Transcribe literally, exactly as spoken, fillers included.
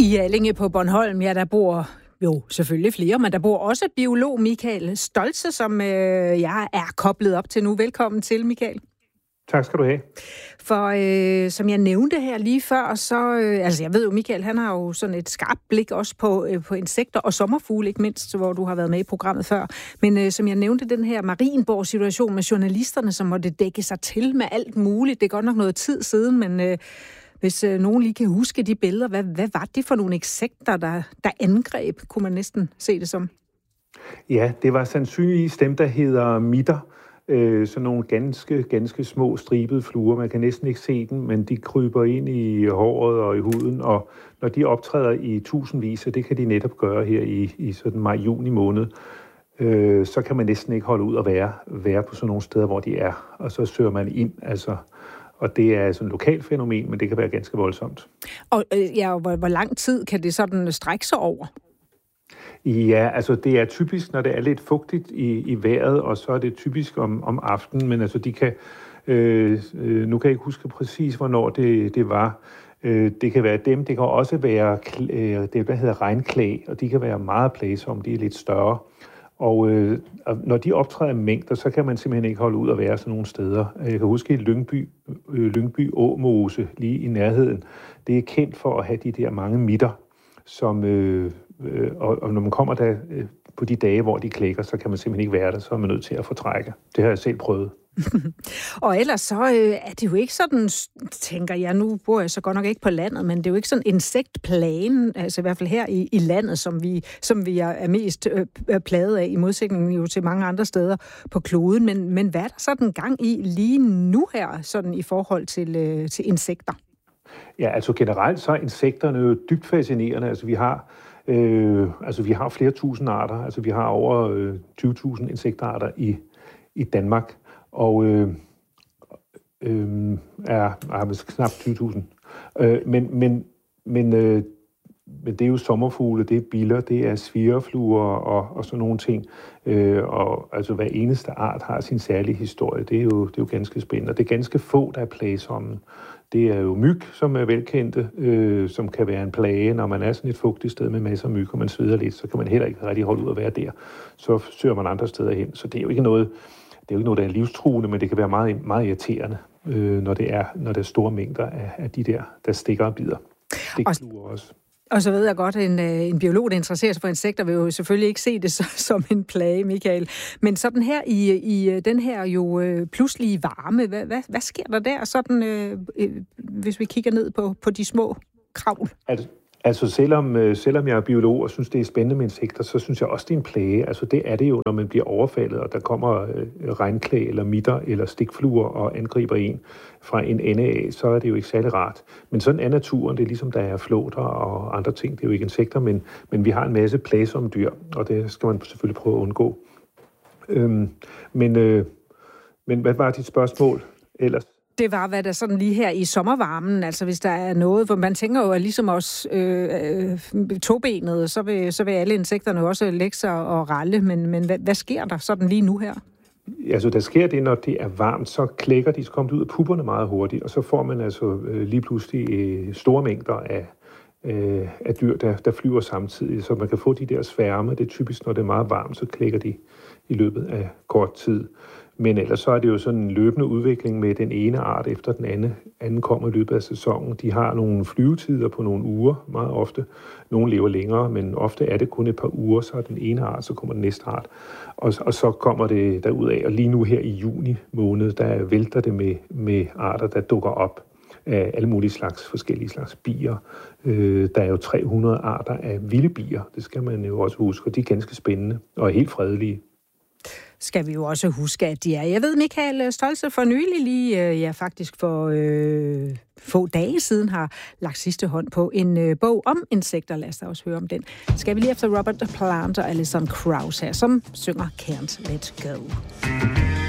I Allinge på Bornholm, ja, der bor jo selvfølgelig flere, men der bor også biolog Michael Stoltze, som øh, jeg er koblet op til nu. Velkommen til, Michael. Tak skal du have. For øh, som jeg nævnte her lige før, så, øh, altså jeg ved jo, Michael, han har jo sådan et skarpt blik også på, øh, på insekter og sommerfugle, ikke mindst, hvor du har været med i programmet før. Men øh, som jeg nævnte, den her Marienborg-situation med journalisterne, som måtte dække sig til med alt muligt. Det er godt nok noget tid siden, men øh, hvis øh, nogen lige kan huske de billeder, hvad, hvad var det for nogle insekter, der, der angreb, kunne man næsten se det som? Ja, det var sandsynligvis dem, der hedder mitter. Øh, sådan nogle ganske, ganske små stribede fluer. Man kan næsten ikke se dem, men de kryber ind i håret og i huden, og når de optræder i tusindvis, så det kan de netop gøre her i, i sådan maj-juni måned, øh, så kan man næsten ikke holde ud og være, være på sådan nogle steder, hvor de er. Og så søger man ind, altså. Og det er sådan et lokalt fænomen, men det kan være ganske voldsomt. Og øh, ja, hvor, hvor lang tid kan det sådan strække sig over? Ja, altså det er typisk, når det er lidt fugtigt i, i vejret, og så er det typisk om, om aftenen, men altså de kan, øh, øh, nu kan jeg ikke huske præcis, hvornår det, det var. Øh, det kan være dem, det kan også være øh, det, der hedder regnklæ, og de kan være meget plagsomme, de er lidt større. Og øh, når de optræder i mængder, så kan man simpelthen ikke holde ud at være sådan nogle steder. Jeg kan huske i Lyngby, øh, Lyngby Åmose, lige i nærheden, det er kendt for at have de der mange mitter, som... Øh, Og, og når man kommer der øh, på de dage, hvor de klækker, så kan man simpelthen ikke være der, så er man nødt til at fortrække. Det har jeg selv prøvet. Og ellers så øh, er det jo ikke sådan, tænker jeg, nu bor jeg så godt nok ikke på landet, men det er jo ikke sådan insektplagen, altså i hvert fald her i, i landet, som vi, som vi er mest øh, plaget af, i modsætning jo til mange andre steder på kloden. Men, men hvad er der sådan gang i lige nu her, sådan i forhold til, øh, til insekter? Ja, altså generelt så er insekterne jo dybt fascinerende. Altså vi har Øh, altså vi har flere tusind arter, altså vi har over øh, tyve tusind insektarter i, i Danmark, og øh, øh, er, er knap tyve tusind. Øh, men, men, men, øh, men det er jo sommerfugle, det er biller, det er svirrefluer og, og sådan nogle ting. Øh, og altså hver eneste art har sin særlige historie, det er jo, det er jo ganske spændende. Og det er ganske få, der er plagsomme. Det er jo myg, som er velkendte, øh, som kan være en plage. Når man er sådan et fugtigt sted med masser af myg, og man sveder lidt, så kan man heller ikke rigtig holde ud at være der. Så søger man andre steder hen. Så det er jo ikke noget, det er jo ikke noget, der er livstruende, men det kan være meget, meget irriterende, øh, når det er, når der er store mængder af, af de der, der stikker og bider. Stikfluer også. Og så ved jeg godt, at en, en biolog, der interesserer sig for insekter, vil jo selvfølgelig ikke se det som en plage, Michael. Men sådan her i, i den her jo pludselige varme, hvad, hvad, hvad sker der der, sådan, øh, hvis vi kigger ned på, på de små kravl? Altså, altså selvom, selvom jeg er biolog og synes, det er spændende med insekter, så synes jeg også, det er en plage. Altså det er det jo, når man bliver overfaldet, og der kommer øh, regnklæ eller mitter eller stikfluer og angriber en fra en ende af, så er det jo ikke særlig rart. Men sådan er naturen, det er ligesom, der er flåter og andre ting. Det er jo ikke insekter, men, men vi har en masse plagsomme dyr, og det skal man selvfølgelig prøve at undgå. Øhm, men, øh, men hvad var dit spørgsmål ellers? Det var, hvad der sådan lige her i sommervarmen, altså hvis der er noget, hvor man tænker jo, at ligesom os øh, øh, tobenede, så vil, så vil alle insekterne også lægge sig og ralle, men, men hvad, hvad sker der sådan lige nu her? Altså, der sker det, når det er varmt, så klækker de, så kommer ud af pupperne meget hurtigt, og så får man altså øh, lige pludselig øh, store mængder af, øh, af dyr, der, der flyver samtidig, så man kan få de der sværme. Det er typisk, når det er meget varmt, så klækker de i løbet af kort tid. Men ellers så er det jo sådan en løbende udvikling med den ene art efter den anden, anden kommer i løbet af sæsonen. De har nogle flyvetider på nogle uger meget ofte. Nogle lever længere, men ofte er det kun et par uger, så er den ene art, så kommer den næste art. Og, og så kommer det derudad. Og lige nu her i juni måned, der vælter det med, med arter, der dukker op af alle mulige slags, forskellige slags bier. Øh, der er jo tre hundrede arter af vilde bier, det skal man jo også huske, og de er ganske spændende og helt fredelige. Skal vi jo også huske, at de er. Jeg ved, Michael Stoltze for nylig lige, ja faktisk for øh, få dage siden, har lagt sidste hånd på en øh, bog om insekter. Lad os da også høre om den. Skal vi lige efter Robert Plant og Alison Krauss her, som synger Can't Let Go.